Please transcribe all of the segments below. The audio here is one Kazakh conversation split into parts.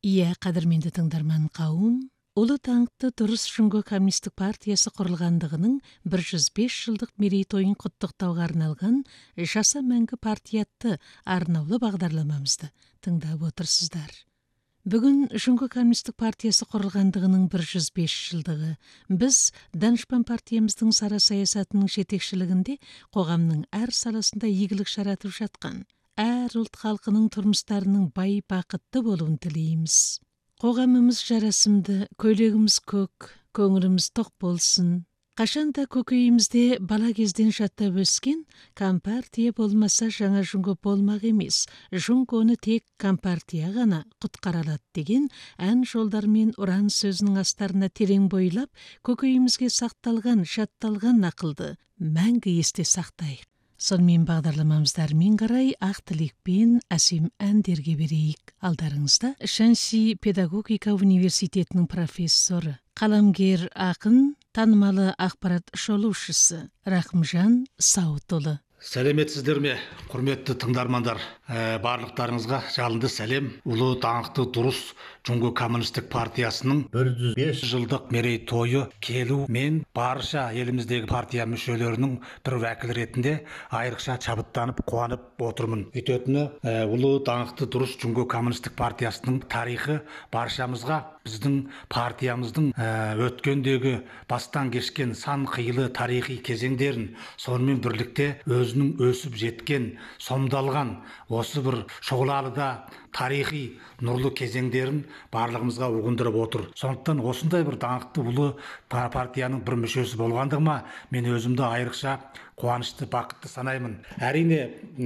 Иә, қадірменді тыңдарман қауым, Ұлы даңқты дұрыс Жүңгі коммунистік партиясы құрылғандығының 105 жылдық мерейтойын құттықтауға арналған Жаса мәңгі партия атты арнаулы бағдарламамызды тыңдап отырсыздар. Бүгін Жүңгі коммунистік партиясы құрылғандығының 105 жылдығы. Біз Данышпан партиямыздың сара саясатының жетекшілігінде қоғамның әр саласында игілік жаратып жатқан әр ұлт халқының тұрмыстарының бай бақытты болуын тілейміз. Қоғамымыз жарасымды, көйлегіміз көк, көңіліміз тоқ болсын. Қашанда көкейімізде бала кезден жаттап өскен компартия болмаса жаңа Жүңгі болмақ емес, Жүңгіні тек компартия ғана құтқара алады деген ән жолдармен ұран сөзінің астарына терең бойлап, көкейімізге сақталған, жатталған ақылды мәңгі есте сақтайық. Сонымен бағдарламамызды әрмен қарай ақ тілекпен әсем әндерге берейік. Алдарыңызда Шанси педагогика университетінің профессоры, қаламгер ақын, танымалы ақпарат шолушысы Рахымжан Сауытұлы. Сәлеметсіздер ме, құрметті тыңдармандар. Барлықтарыңызға жалынды сәлем. Ұлы даңқты дұрыс Жүңгі коммунистік партиясының 105 жылдық мерейтойы келу мен барша еліміздегі партия мүшелерінің бір уәкілі ретінде айрықша шабыттанып, қуанып отырмын. Өйтетіні, Ұлы даңқты дұрыс Жүңгі коммунистік партиясының тарихы баршамызға біздің партиямыздың өткендегі бастан кешкен сан қилы тарихи кезеңдерін, сонымен бірлікте өзінің өсіп жеткен, сомдалған осы бір шұғылалыда тарихи нұрлы кезеңдерін барлығымызға ұғындырып отыр. Сондықтан осындай бір даңқты ұлы партияның бір мүшесі болғандығыма мен өзімді айрықша қуанышты, бақытты санаймын. Әрине,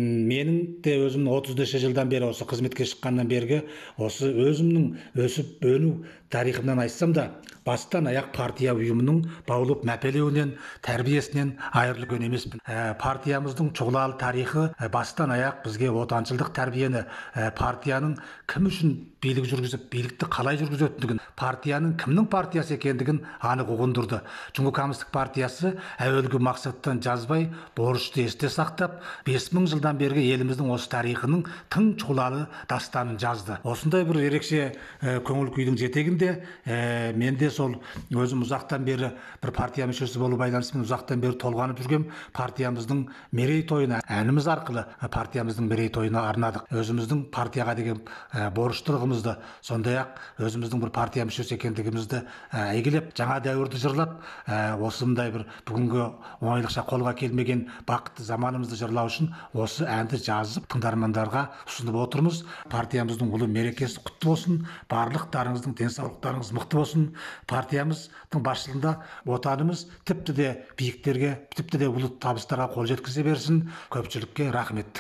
менің де өзімнің 34 жылдан бері осы қызметке шыққаннан бергі осы өзімнің өсіп өну тарихымнан айтсам да, бастан аяқ партия ұйымының баулып мәпелеуінен, тәрбиесінен айырылған емеспін. Партиямыздың шұғылалы тарихы бастан аяқ бізге отаншылдық тәрбиені, партияның кім үшін билік жүргізіп, билікті қалай жүргізетіндігін, партияның кімнің партиясы екендігін анық ұғындырды. Жүңгі коммунистік партиясы әуелгі мақсаттан жазбай, борышты есте сақтап, 5000 жылдан бергі еліміздің осы тарихының тың шұғылалы дастанын жазды. Осындай бір ерекше көңіл күйдің жетегінде мен де сол өзім ұзақтан бері бір партия мүшесі болу байланысымен ұзақтан бері толғанып жүрген партиямыздың мерейтойына, әніміз арқылы партиямыздың мерейтойына арнадық. Өзіміздің партияға деген борыштылығымызды, сондай-ақ өзіміздің бір партия мүшесі екендігімізді әйгілеп, жаңа дәуірді жырлап, осындай бір бүгінгі оңайлықша қолға келмеген бақытты заманымызды жырлау үшін осы әнді жазып тыңдармандарға ұсынып отырмыз. Партиямыздың ұлы мерекесі құтты болсын, барлықтарыңыздың денсаулықтарыңыз мықты болсын. Партиямыздың басшылығында отанымыз тіпті де биіктерге, тіпті де ұлы табыстарға қол жеткізе берсін. Көпшілікке рахмет.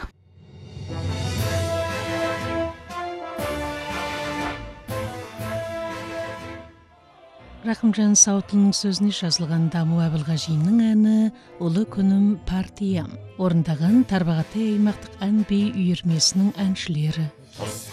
Рахымжан Сауытұлының сөзіне жазылған Даму Әбілғажинның әні «Ұлы күнім партиям» орындаған Тарбағатай аймақтық ән би үйірмесінің әншілері.